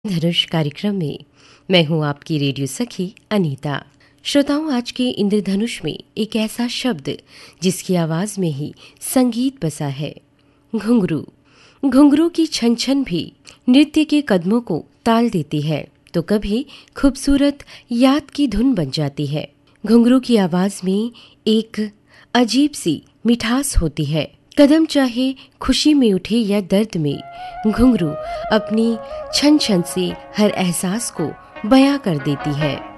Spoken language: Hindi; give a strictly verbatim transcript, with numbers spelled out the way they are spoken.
धनुष कार्यक्रम में मैं हूं आपकी रेडियो सखी अनीता। श्रोताओं, आज के इंद्रधनुष में एक ऐसा शब्द जिसकी आवाज में ही संगीत बसा है, घुंघरू। घुंघरू की छन छन भी नृत्य के कदमों को ताल देती है तो कभी खूबसूरत याद की धुन बन जाती है। घुंघरू की आवाज में एक अजीब सी मिठास होती है। कदम चाहे खुशी में उठे या दर्द में, घुंघरू अपनी छन छन से हर एहसास को बयां कर देती है।